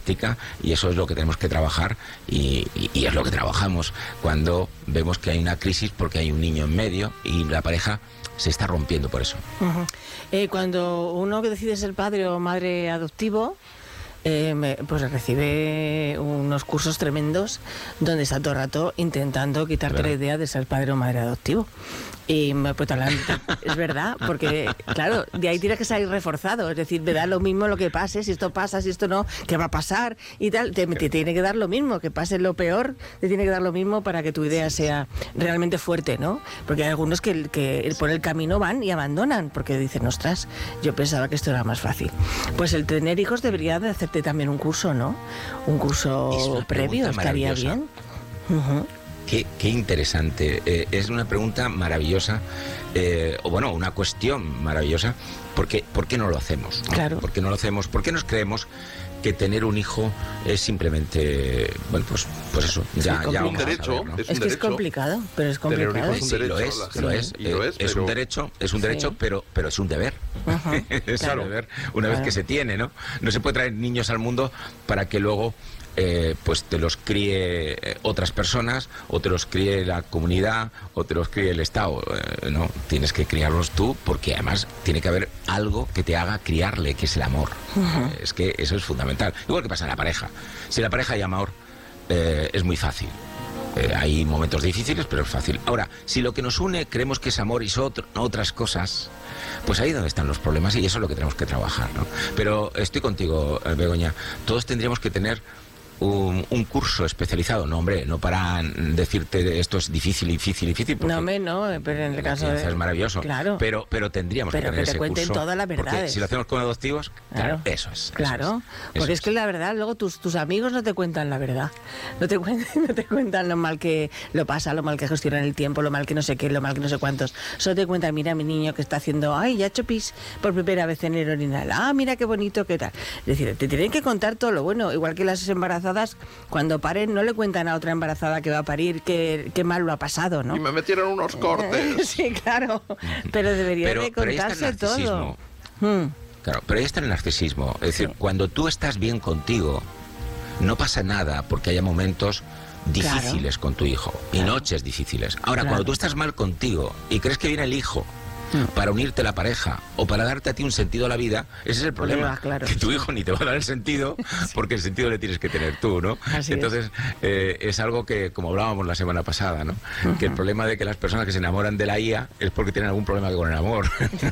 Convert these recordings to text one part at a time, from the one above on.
práctica, y eso es lo que tenemos que trabajar, y es lo que trabajamos cuando vemos que hay una crisis porque hay un niño en medio y la pareja se está rompiendo por eso. Cuando uno decide ser padre o madre adoptivo, pues recibe unos cursos tremendos donde está todo el rato intentando quitarte la idea de ser padre o madre adoptivo. Y pues, es verdad, porque claro, de ahí tienes que salir reforzado, es decir, me da lo mismo lo que pase, si esto pasa, si esto no, qué va a pasar y tal, te tiene que dar lo mismo, que pase lo peor, te tiene que dar lo mismo para que tu idea sea realmente fuerte, ¿no? Porque hay algunos que por el camino van y abandonan, porque dicen, ostras, yo pensaba que esto era más fácil. Pues el tener hijos debería de hacerte también un curso, ¿no? Un curso previo, estaría bien. Qué interesante. Es una pregunta maravillosa, o bueno, una cuestión maravillosa, porque ¿por qué no lo hacemos? ¿No? Claro. ¿Por qué no lo hacemos? ¿Por qué nos creemos que tener un hijo es simplemente, bueno, pues eso, ya un derecho, saber, ¿no? Es que es complicado, pero es complicado. Tener un hijo es un derecho, es un derecho, pero es un deber. Es claro. un deber, una vez que se tiene, ¿no? No se puede traer niños al mundo para que luego pues te los críe otras personas, o te los críe la comunidad, o te los críe el Estado. No, tienes que criarlos tú, porque además tiene que haber algo que te haga criarle, que es el amor. Es que eso es fundamental. Igual que pasa en la pareja. Si en la pareja hay amor, es muy fácil. Hay momentos difíciles, pero es fácil. Ahora, si lo que nos une creemos que es amor y son otras cosas, pues ahí es donde están los problemas, y eso es lo que tenemos que trabajar, ¿no? Pero estoy contigo, Begoña, todos tendríamos que tener un curso especializado, no, hombre, no para decirte esto es difícil, No, hombre, no, pero en el caso de... es maravilloso, claro, pero tendríamos que tener ese curso. Pero que te cuenten todas las verdades. Porque si lo hacemos con adoptivos, claro, eso es. Claro, porque es que la verdad, luego tus amigos no te cuentan la verdad, no te cuentan lo mal que lo pasa, lo mal que gestionan el tiempo, lo mal que no sé qué, lo mal que no sé cuántos. Solo te cuentan, mira, mi niño que está haciendo, ay, ya ha hecho pis por primera vez en el orinal, mira qué bonito, qué tal. Es decir, te tienen que contar todo lo bueno, igual que las embarazadas, cuando paren, no le cuentan a otra embarazada que va a parir qué mal lo ha pasado, ¿no? Y me metieron unos cortes. Sí, claro, pero debería de contarse todo. Claro, pero ahí está el narcisismo. Es decir, cuando tú estás bien contigo, no pasa nada porque haya momentos difíciles con tu hijo y noches difíciles. Ahora, cuando tú estás mal contigo y crees que viene el hijo para unirte a la pareja o para darte a ti un sentido a la vida, ese es el problema, claro. Que tu hijo ni te va a dar el sentido, porque el sentido le tienes que tener tú, ¿no? Entonces, es algo que, como hablábamos la semana pasada, ¿no? Que el problema de que las personas que se enamoran de la IA es porque tienen algún problema con el amor.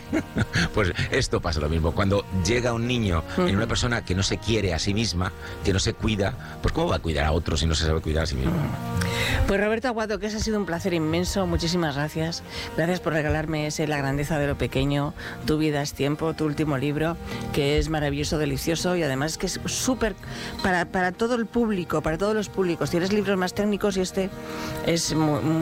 Pues esto pasa lo mismo. Cuando llega un niño en una persona que no se quiere a sí misma, que no se cuida, pues ¿cómo va a cuidar a otros si no se sabe cuidar a sí mismo? Pues Roberto Aguado, que eso ha sido un placer inmenso, muchísimas gracias. Gracias por regalarme La grandeza de lo pequeño, Tu vida es tiempo, tu último libro, que es maravilloso, delicioso, y además es que es súper para todo el público, para todos los públicos. Tienes libros más técnicos y este es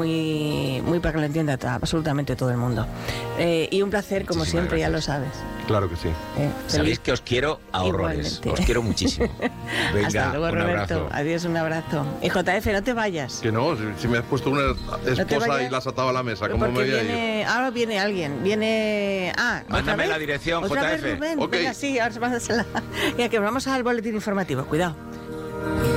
muy para que lo entienda absolutamente todo el mundo. Y un placer, como siempre, ya lo sabes. Claro que sí. Sabéis que os quiero a horrores. Igualmente. Os quiero muchísimo. Venga, hasta luego, un Roberto. abrazo. Adiós, un abrazo. Y JF, no te vayas. Que no, si me has puesto una esposa y la has atado a la mesa, ¿cómo me voy a ir? Ahora viene alguien, mándame la dirección, ¿Otra JF. vez, Rubén? Okay. Venga, sí, ahora mándasela. Ya que vamos al boletín informativo, cuidado.